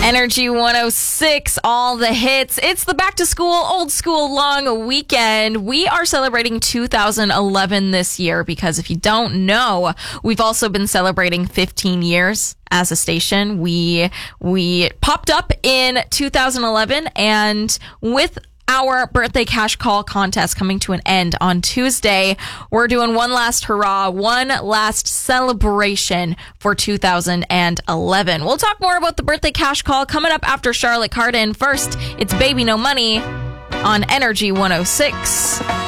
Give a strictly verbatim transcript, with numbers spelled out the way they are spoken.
Energy one oh six, all the hits. It's the back to school, old school long weekend. We are celebrating two thousand eleven this year because if you don't know, we've also been celebrating fifteen years as a station. We, we popped up in two thousand eleven, and with our birthday cash call contest coming to an end on Tuesday, we're doing one last hurrah, one last celebration for two thousand eleven. We'll talk more about the birthday cash call coming up after Charlotte Cardin. First, it's Baby No Money on Energy one oh six.